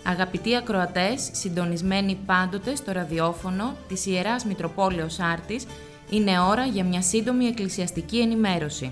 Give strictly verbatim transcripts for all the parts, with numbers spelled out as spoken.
Αγαπητοί ακροατές, συντονισμένοι πάντοτε στο ραδιόφωνο της Ιεράς Μητροπόλεως Άρτης, είναι ώρα για μια σύντομη εκκλησιαστική ενημέρωση.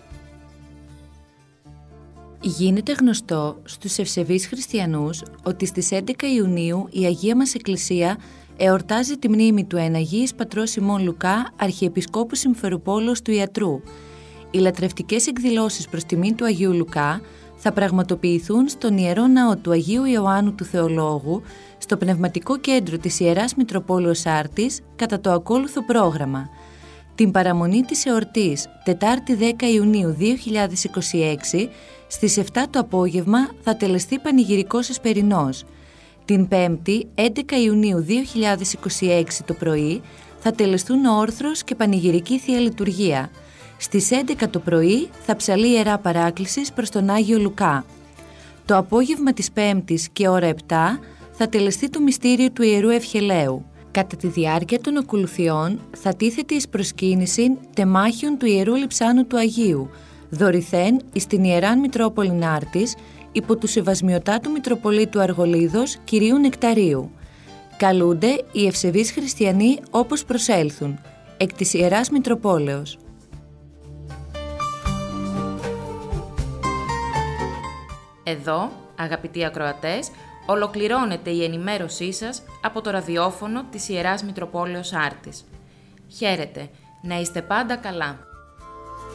Γίνεται γνωστό στους ευσεβείς χριστιανούς ότι στις έντεκα Ιουνίου η Αγία μας Εκκλησία εορτάζει τη μνήμη του Εναγίης Πατρός ημών Λουκά, Αρχιεπισκόπου Συμφεροπόλεως του Ιατρού. Οι λατρευτικές εκδηλώσεις προς τιμήν του Αγίου Λουκά θα πραγματοποιηθούν στον Ιερό Ναό του Αγίου Ιωάννου του Θεολόγου, στο Πνευματικό Κέντρο της Ιεράς Μητροπόλεως Άρτης, κατά το ακόλουθο πρόγραμμα. Την παραμονή της εορτής, Τετάρτη δέκα Ιουνίου δύο χιλιάδες είκοσι έξι, στις επτά το απόγευμα θα τελεστεί πανηγυρικός εσπερινός. Την Πέμπτη, έντεκα Ιουνίου δύο χιλιάδες είκοσι έξι το πρωί, θα τελεστούν όρθρος και πανηγυρική Θεία Λειτουργία. Στις έντεκα το πρωί θα ψαλεί Ιερά Παράκλησης προς τον Άγιο Λουκά. Το απόγευμα της Πέμπτης και ώρα επτά θα τελεστεί το μυστήριο του Ιερού Ευχελαίου. Κατά τη διάρκεια των ακολουθιών θα τίθεται εις προσκύνηση τεμάχιον του Ιερού Λειψάνου του Αγίου, δωρηθέν εις την Ιεράν Μητρόπολην Άρτης, υπό του Σεβασμιωτάτου Μητροπολίτου Αργολίδος Κυρίου Νεκταρίου. Καλούνται οι ευσεβείς χριστιανοί όπως προσέλθουν, εκ της Ιεράς Μητροπόλεως. Εδώ, αγαπητοί ακροατές, ολοκληρώνεται η ενημέρωσή σας από το ραδιόφωνο της Ιεράς Μητροπόλεως Άρτης. Χαίρετε, να είστε πάντα καλά.